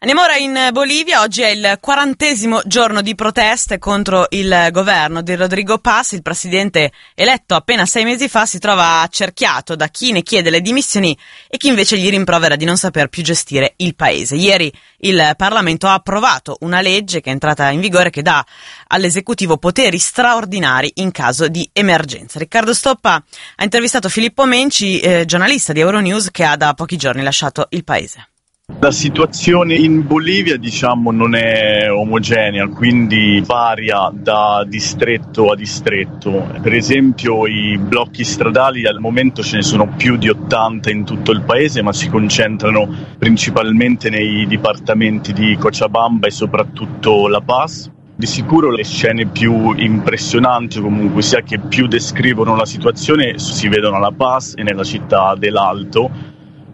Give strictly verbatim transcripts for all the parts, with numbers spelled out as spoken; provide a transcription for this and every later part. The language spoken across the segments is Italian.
Andiamo ora in Bolivia. Oggi è il quarantesimo giorno di proteste contro il governo di Rodrigo Paz. Il presidente eletto appena sei mesi fa si trova accerchiato da chi ne chiede le dimissioni e chi invece gli rimprovera di non saper più gestire il paese. Ieri il Parlamento ha approvato una legge che è entrata in vigore che dà all'esecutivo poteri straordinari in caso di emergenza. Riccardo Stoppa ha intervistato Filippo Menci, eh, giornalista di Euronews, che ha da pochi giorni lasciato il paese. La situazione in Bolivia, diciamo, non è omogenea, quindi varia da distretto a distretto. Per esempio, i blocchi stradali al momento ce ne sono più di ottanta in tutto il paese, ma si concentrano principalmente nei dipartimenti di Cochabamba e soprattutto La Paz. Di sicuro le scene più impressionanti, o comunque sia che più descrivono la situazione, si vedono a La Paz e nella città dell'Alto,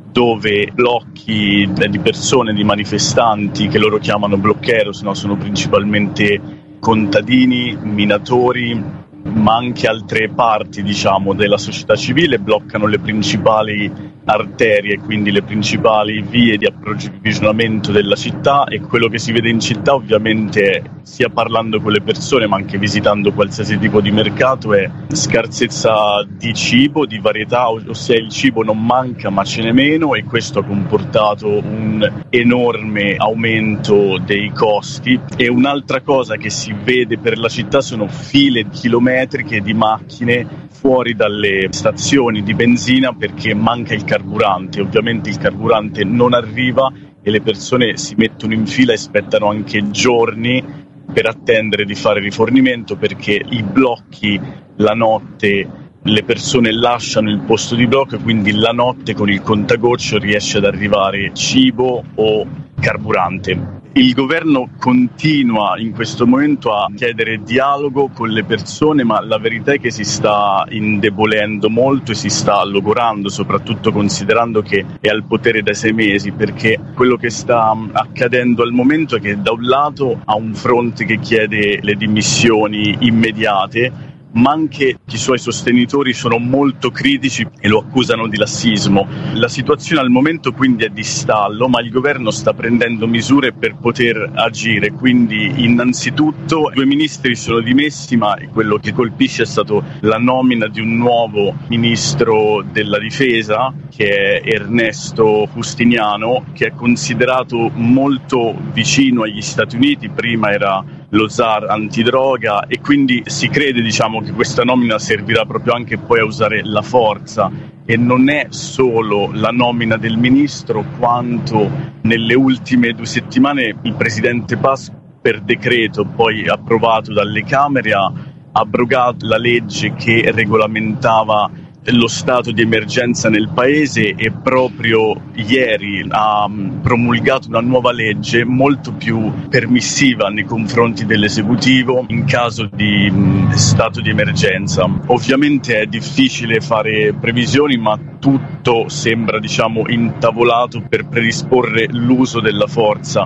dove blocchi di persone, di manifestanti, che loro chiamano bloqueros, no? Sono principalmente contadini, minatori, ma anche altre parti, diciamo, della società civile, bloccano le principali arterie, quindi le principali vie di approvvigionamento della città. E quello che si vede in città, ovviamente, sia parlando con le persone ma anche visitando qualsiasi tipo di mercato, è scarsezza di cibo, di varietà, ossia il cibo non manca ma ce n'è meno, e questo ha comportato un enorme aumento dei costi. E un'altra cosa che si vede per la città sono file chilometriche di macchine fuori dalle stazioni di benzina perché manca il carburante. Ovviamente il carburante non arriva e le persone si mettono in fila e aspettano anche giorni per attendere di fare rifornimento, perché i blocchi la notte, le persone lasciano il posto di blocco e quindi la notte con il contagoccio riesce ad arrivare cibo o carburante. Il governo continua in questo momento a chiedere dialogo con le persone, ma la verità è che si sta indebolendo molto e si sta logorando, soprattutto considerando che è al potere da sei mesi, perché quello che sta accadendo al momento è che da un lato ha un fronte che chiede le dimissioni immediate, ma anche i suoi sostenitori sono molto critici e lo accusano di lassismo. La situazione al momento quindi è di stallo, ma il governo sta prendendo misure per poter agire. Quindi innanzitutto due ministri sono dimessi, ma quello che colpisce è stato la nomina di un nuovo ministro della difesa, che è Ernesto Justiniano, che è considerato molto vicino agli Stati Uniti. Prima era lo zar antidroga e quindi si crede, diciamo, che questa nomina servirà proprio anche poi a usare la forza. E non è solo la nomina del ministro, quanto nelle ultime due settimane il presidente Paz, per decreto poi approvato dalle Camere, ha abrogato la legge che regolamentava lo stato di emergenza nel paese e proprio ieri ha promulgato una nuova legge molto più permissiva nei confronti dell'esecutivo in caso di stato di emergenza. Ovviamente è difficile fare previsioni, ma tutto sembra, diciamo, intavolato per predisporre l'uso della forza.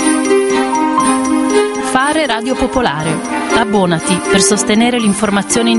Fare Radio Popolare. Abbonati per sostenere l'informazione